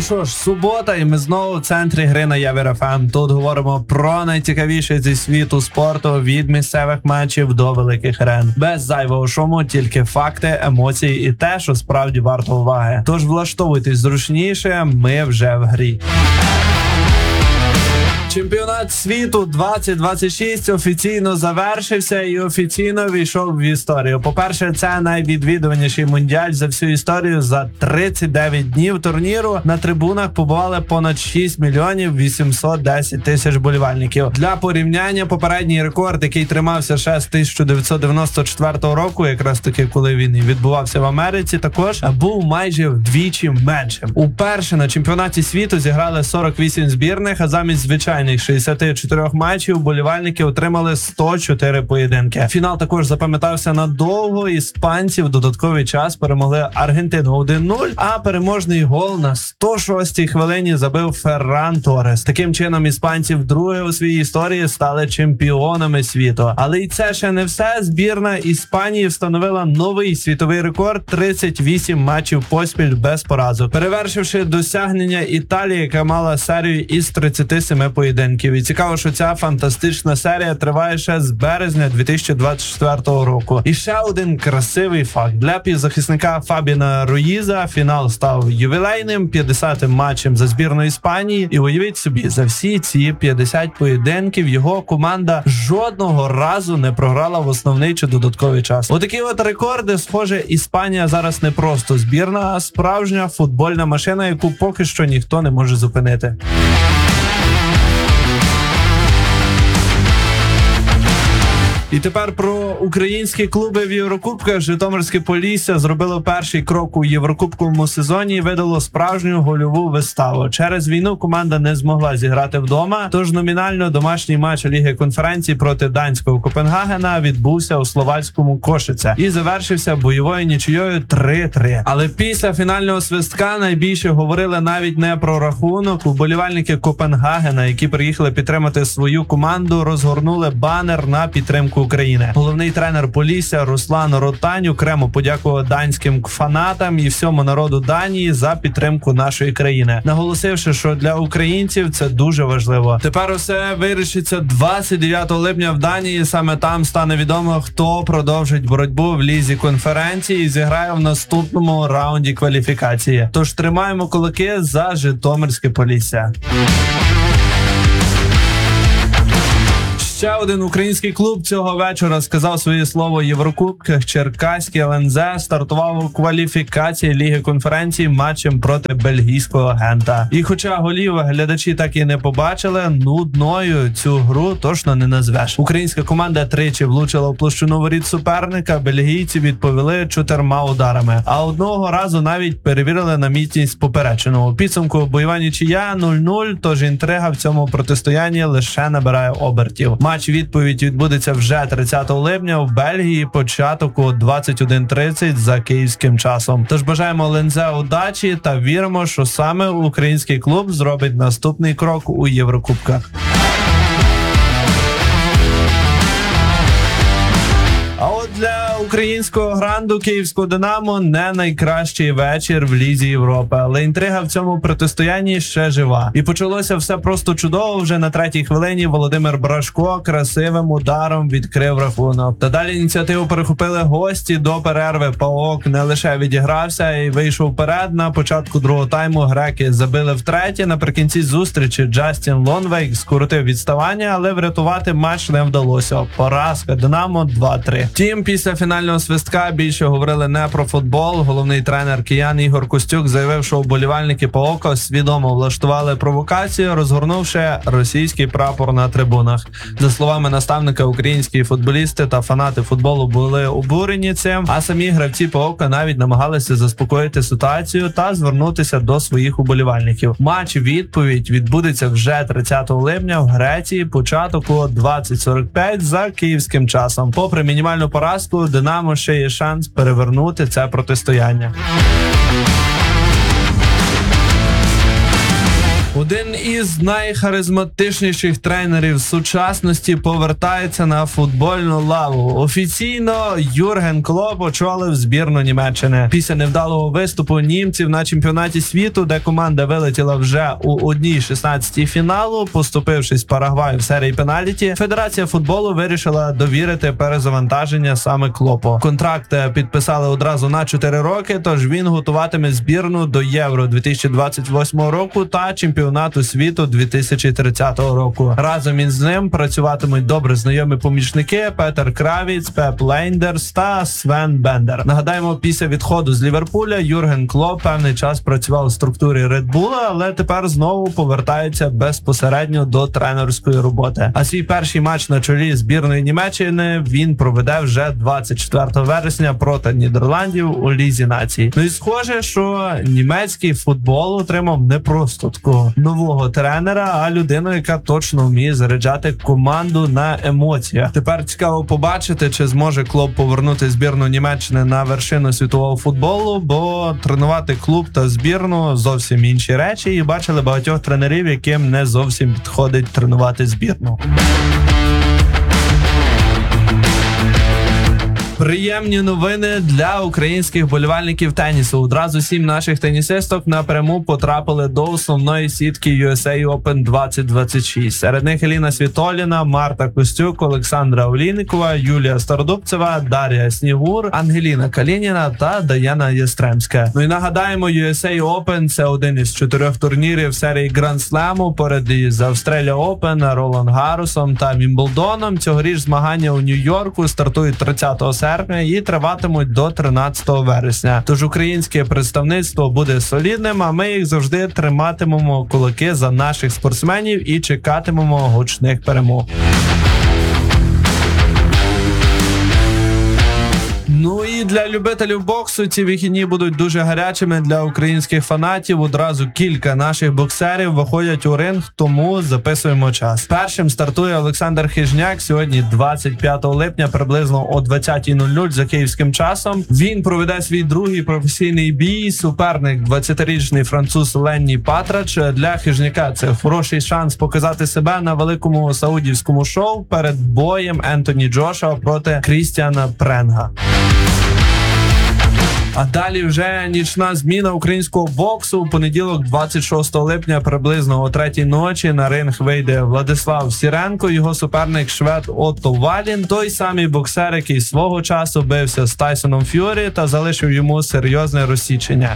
Ну що ж, субота, і ми знову в центрі гри на Явір ФМ. Тут говоримо про найцікавіше зі світу спорту, від місцевих матчів до великих арен. Без зайвого шуму, тільки факти, емоції і те, що справді варто уваги. Тож влаштовуйтесь зручніше, ми вже в грі. Чемпіонат світу 2026 офіційно завершився і офіційно війшов в історію. По-перше, це найвідвідуваніший мундіаль за всю історію. За 39 днів турніру на трибунах побували понад 6 мільйонів 810 тисяч болівальників. Для порівняння, попередній рекорд, який тримався ще з 1994 року, якраз таки, коли він і відбувався в Америці, також був майже вдвічі меншим. Уперше на чемпіонаті світу зіграли 48 збірних, а замість звичайних 64 матчів болівальники отримали 104 поєдинки. Фінал також запам'ятався надовго. Іспанці в додатковий час перемогли Аргентину 1-0, а переможний гол на 106-й хвилині забив Ферран Торрес. Таким чином, іспанці вдруге у своїй історії стали чемпіонами світу. Але і це ще не все. Збірна Іспанії встановила новий світовий рекорд – 38 матчів поспіль без поразок, перевершивши досягнення Італії, яка мала серію із 37 поєдинків. І цікаво, що ця фантастична серія триває ще з березня 2024 року. І ще один красивий факт. Для півзахисника Фабіана Руїза фінал став ювілейним 50-м матчем за збірну Іспанії. І уявіть собі, за всі ці 50 поєдинків його команда жодного разу не програла в основний чи додатковий час. Отакі от рекорди. Схоже, Іспанія зараз не просто збірна, а справжня футбольна машина, яку поки що ніхто не може зупинити. І тепер про українські клуби в Єврокубках. Житомирське Полісся зробило перший крок у єврокубковому сезоні і видало справжню гольову виставу. Через війну команда не змогла зіграти вдома, тож номінально домашній матч Ліги конференцій проти данського Копенгагена відбувся у словацькому Кошице і завершився бойовою нічиєю 3-3. Але після фінального свистка найбільше говорили навіть не про рахунок. Вболівальники Копенгагена, які приїхали підтримати свою команду, розгорнули банер на підтримку України. Головний тренер Полісся Руслан Ротань окремо подякував данським фанатам і всьому народу Данії за підтримку нашої країни, наголосивши, що для українців це дуже важливо. Тепер усе вирішиться 29 липня в Данії. Саме там стане відомо, хто продовжить боротьбу в лізі конференції і зіграє в наступному раунді кваліфікації. Тож тримаємо кулаки за Житомирське Полісся. Ще один український клуб цього вечора сказав своє слово в Єврокубках. Черкаський ЛНЗ стартував у кваліфікації Ліги конференції матчем проти бельгійського Гента. І хоча голів глядачі так і не побачили, нудною цю гру точно не назвеш. Українська команда тричі влучила в площину воріт суперника, бельгійці відповіли 4 ударами. А одного разу навіть перевірили на міцність попереченого. У підсумку бойова нічия 0-0, тож інтрига в цьому протистоянні лише набирає обертів. Матч-відповідь відбудеться вже 30 липня в Бельгії, початок о 21:30 за київським часом. Тож бажаємо ЛНЗ удачі та віримо, що саме український клуб зробить наступний крок у Єврокубках. А от для українського гранду київського Динамо не найкращий вечір в Лізі Європи, але інтрига в цьому протистоянні ще жива. І почалося все просто чудово. Вже на 3-й хвилині Володимир Брашко красивим ударом відкрив рахунок. Та далі ініціативу перехопили гості. До перерви ПАОК не лише відігрався і вийшов вперед. На початку другого тайму греки забили втретє. Наприкінці зустрічі Джастін Лонвейк скоротив відставання, але врятувати матч не вдалося. Поразка Динамо 2-3. Втім, після фінального свистка більше говорили не про футбол. Головний тренер киян Ігор Костюк заявив, що вболівальники ПАОКа свідомо влаштували провокацію, розгорнувши російський прапор на трибунах. За словами наставника, українські футболісти та фанати футболу були обурені цим, а самі гравці ПАОКа навіть намагалися заспокоїти ситуацію та звернутися до своїх уболівальників. Матч-відповідь відбудеться вже 30 липня в Греції, початок о 20:45 за київським часом. Попри мінімальну поразку, Динамо ще є шанс перевернути це протистояння. Один із найхаризматичніших тренерів сучасності повертається на футбольну лаву. Офіційно Юрген Клоп очолив збірну Німеччини. Після невдалого виступу німців на чемпіонаті світу, де команда вилетіла вже у 1/16 фіналу, поступившись Парагваю в серії пенальті, Федерація футболу вирішила довірити перезавантаження саме Клопу. Контракт підписали одразу на 4 роки, тож він готуватиме збірну до Євро 2028 року та чемпіонату світу 2030 року. Разом із ним працюватимуть добре знайомі помічники Петер Кравіц, Пеп Лейндерс та Свен Бендер. Нагадаємо, після відходу з Ліверпуля Юрген Клоп певний час працював у структурі Red Bull, але тепер знову повертається безпосередньо до тренерської роботи. А свій перший матч на чолі збірної Німеччини він проведе вже 24 вересня проти Нідерландів у Лізі націй. Ну і схоже, що німецький футбол отримав не просто такого нового тренера, а людину, яка точно вміє заряджати команду на емоціях. Тепер цікаво побачити, чи зможе Клоп повернути збірну Німеччини на вершину світового футболу, бо тренувати клуб та збірну зовсім інші речі, і бачили багатьох тренерів, яким не зовсім підходить тренувати збірну. Приємні новини для українських болівальників тенісу. Одразу 7 наших тенісисток напряму потрапили до основної сітки USA Open 2026. Серед них Еліна Світоліна, Марта Костюк, Олександра Олійникова, Юлія Стародубцева, Дар'я Снігур, Ангеліна Калініна та Даяна Єстремська. Ну і нагадаємо, USA Open – це один із 4 турнірів серії Grand Slam поряд із Australia Open, Ролан Гарросом та Вімблдоном. Цьогоріч змагання у Нью-Йорку стартують 30 серпня і триватимуть до 13 вересня. Тож українське представництво буде солідним, а ми їх завжди триматимемо кулаки за наших спортсменів і чекатимемо гучних перемог. Ну і для любителів боксу ці вихідні будуть дуже гарячими для українських фанатів. Одразу кілька наших боксерів виходять у ринг, тому записуємо час. Першим стартує Олександр Хижняк сьогодні, 25 липня, приблизно о 20:00 за київським часом. Він проведе свій другий професійний бій. Суперник 20-річний француз Ленні Патрач. Для Хижняка це хороший шанс показати себе на великому саудівському шоу перед боєм Ентоні Джошуа проти Крістіана Пренга. А далі вже нічна зміна українського боксу. У понеділок, 26 липня, приблизно о 3:00 ночі на ринг вийде Владислав Сіренко, його суперник швед Отто Валін, той самий боксер, який свого часу бився з Тайсоном Ф'юрі та залишив йому серйозне розсічення.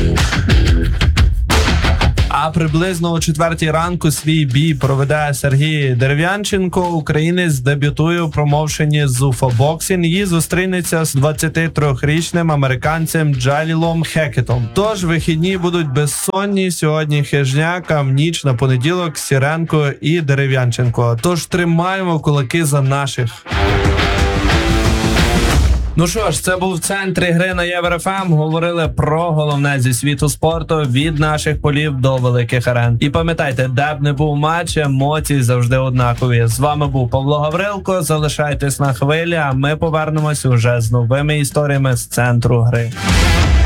А приблизно о 4:00 ранку свій бій проведе Сергій Дерев'янченко. Українець дебютує у промоушені Zuffa Boxing і зустрінеться з 23-річним американцем Джалілом Хекетом. Тож вихідні будуть безсонні. Сьогодні Хижняк, а в ніч на понеділок Сіренко і Дерев'янченко. Тож тримаємо кулаки за наших. Ну що ж, це був в центрі гри на ЄвроФМ. Говорили про головне зі світу спорту від наших полів до великих арен. І пам'ятайте, де б не був матч, емоції завжди однакові. З вами був Павло Гаврилко. Залишайтесь на хвилі, а ми повернемось уже з новими історіями з центру гри.